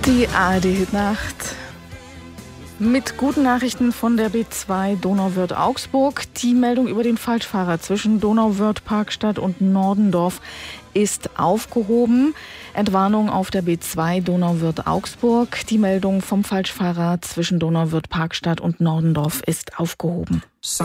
Die ARD-Hitnacht mit guten Nachrichten von der B2 Donauwörth-Augsburg. Die Meldung über den Falschfahrer zwischen Donauwörth-Parkstadt und Nordendorf ist aufgehoben. Entwarnung auf der B2 Donauwörth-Augsburg. Die Meldung vom Falschfahrer zwischen Donauwörth-Parkstadt und Nordendorf ist aufgehoben.